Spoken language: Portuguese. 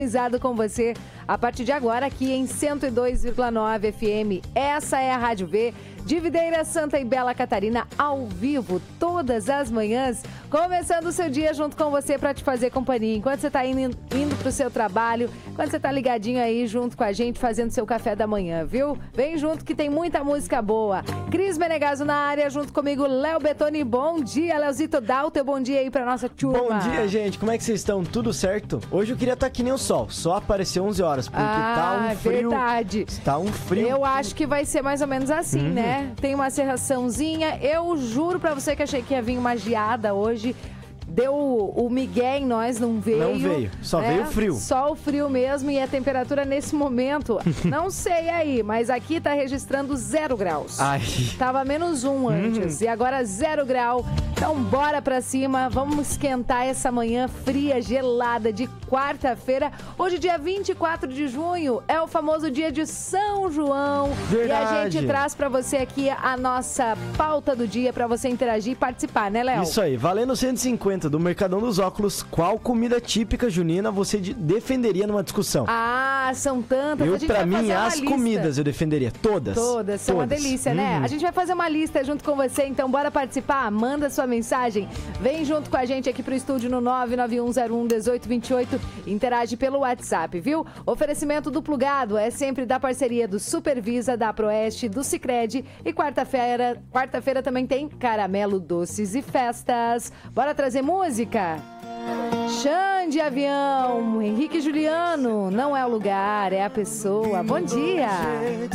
com você a partir de agora aqui em 102,9 FM. Essa é a Rádio V de Videira, Santa e Bela Catarina, ao vivo, todas as manhãs, começando o seu dia junto com você para te fazer companhia. Enquanto você está indo para o seu trabalho, quando você está ligadinho aí junto com a gente, fazendo seu café da manhã, viu? Vem junto que tem muita música boa. Cris Menegaso na área, junto comigo, Léo Betoni. Bom dia, Léozito, dá o teu bom dia aí para nossa turma. Bom dia, gente. Como é que vocês estão? Tudo certo? Hoje eu queria estar que nem o sol, só apareceu 11 horas, porque tá um frio. Verdade. Tá um frio. Eu acho que vai ser mais ou menos assim, né? Tem uma serraçãozinha. Eu juro pra você que achei que ia vir uma geada hoje. Deu o migué em nós, não veio. Não veio, só veio o frio. Só o frio mesmo, e a temperatura nesse momento, não sei aí, mas aqui tá registrando 0 graus. Ai. Tava -1 antes, e agora 0 grau. Então bora pra cima, vamos esquentar essa manhã fria, gelada de quarta-feira. Hoje, dia 24 de junho, é o famoso dia de São João. Verdade. E a gente traz pra você aqui a nossa pauta do dia pra você interagir e participar, né, Léo? Isso aí, valendo 150 do Mercadão dos Óculos, qual comida típica junina você defenderia numa discussão? Ah, são tantas. Pra mim, as comidas eu defenderia, todas. Todas, são uma delícia, né? A gente vai fazer uma lista junto com você, então bora participar, manda sua mensagem, vem junto com a gente aqui pro estúdio no 991011828, interage pelo WhatsApp, viu? Oferecimento do Plugado é sempre da parceria do Supervisa, da Proeste, do Sicredi, e quarta-feira também tem Caramelo Doces e Festas. Bora trazer música? Xande Avião, Henrique Juliano, não é o lugar, é a pessoa. Bom dia!